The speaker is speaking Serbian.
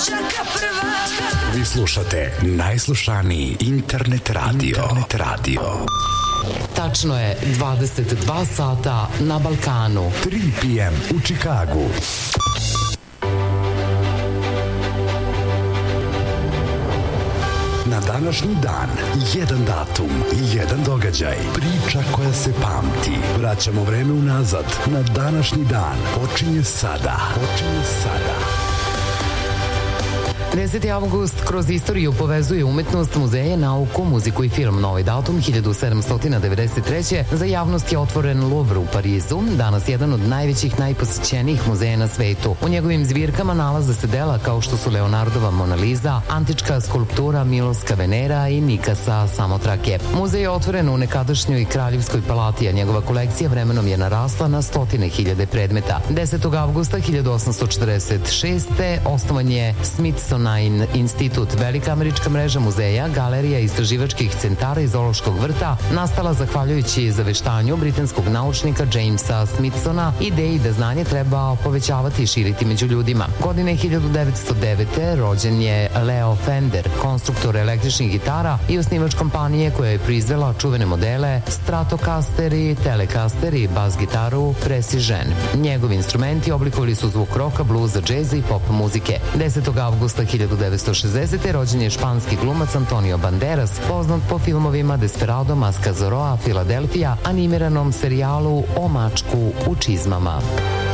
Vi slušate najslušaniji internet radio. Tačno je 22 sata na Balkanu. 3 p.m. u Čikagu. Na današnji dan, jedan datum, jedan događaj, priča koja se pamti. Vraćamo vreme unazad, na današnji dan. Počinje sada. 10. avgust kroz istoriju povezuje umetnost, muzeje, nauku, muziku i film. Novi datum 1793. Za javnost je otvoren Louvre u Parizu, danas jedan od najvećih, najposećenijih muzeja na svetu. U njegovim zbirkama nalaze se dela kao što su Leonardova Mona Lisa, antička skulptura Miloska Venera i Nikasa Samotrake. Muzej je otvoren u nekadašnjoj Kraljevskoj palati, a njegova kolekcija vremenom je narasla na 100.000 predmeta. 10. avgusta 1846. osnovan je Smithsonian institut, velika američka mreža muzeja, galerija, istraživačkih centara i zoološkog vrta, nastala zahvaljujući zaveštanju britanskog naučnika Jamesa Smithsona, ideji da znanje treba povećavati i širiti među ljudima. Godine 1909. rođen je Leo Fender, konstruktor električnih gitara i osnivač kompanije koja je proizvela čuvene modele Stratocaster i Telecaster i bas gitaru Precision. Njegovi instrumenti oblikovali su zvuk roka, bluza, džeza i pop muzike. 10. avgusta 1960. rođen je španski glumac Antonio Banderas, poznat po filmovima Desperado, Maska Zorroa, Filadelfija, animiranom serijalu O mačku u čizmama.